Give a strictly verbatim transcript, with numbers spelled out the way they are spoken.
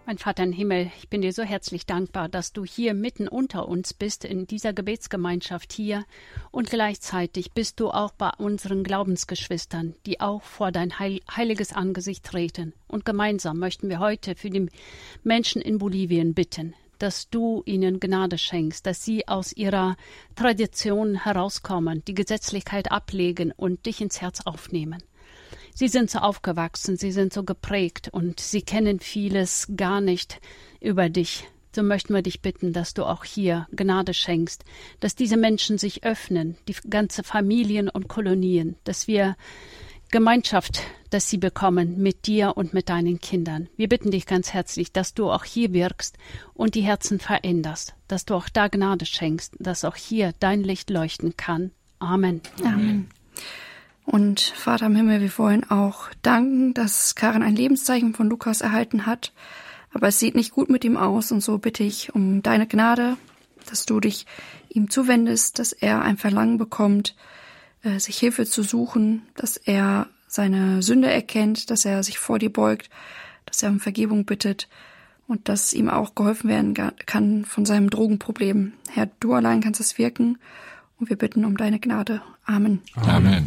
Mein Vater im Himmel, ich bin dir so herzlich dankbar, dass du hier mitten unter uns bist, in dieser Gebetsgemeinschaft hier. Und gleichzeitig bist du auch bei unseren Glaubensgeschwistern, die auch vor dein heil- heiliges Angesicht treten. Und gemeinsam möchten wir heute für die Menschen in Bolivien bitten, dass du ihnen Gnade schenkst, dass sie aus ihrer Tradition herauskommen, die Gesetzlichkeit ablegen und dich ins Herz aufnehmen. Sie sind so aufgewachsen, sie sind so geprägt und sie kennen vieles gar nicht über dich. So möchten wir dich bitten, dass du auch hier Gnade schenkst, dass diese Menschen sich öffnen, die ganze Familien und Kolonien, dass wir Gemeinschaft, dass sie bekommen mit dir und mit deinen Kindern. Wir bitten dich ganz herzlich, dass du auch hier wirkst und die Herzen veränderst, dass du auch da Gnade schenkst, dass auch hier dein Licht leuchten kann. Amen. Amen. Und Vater im Himmel, wir wollen auch danken, dass Karin ein Lebenszeichen von Lukas erhalten hat. Aber es sieht nicht gut mit ihm aus und so bitte ich um deine Gnade, dass du dich ihm zuwendest, dass er ein Verlangen bekommt, äh, sich Hilfe zu suchen, dass er seine Sünde erkennt, dass er sich vor dir beugt, dass er um Vergebung bittet und dass ihm auch geholfen werden kann von seinem Drogenproblem. Herr, du allein kannst es wirken und wir bitten um deine Gnade. Amen. Amen.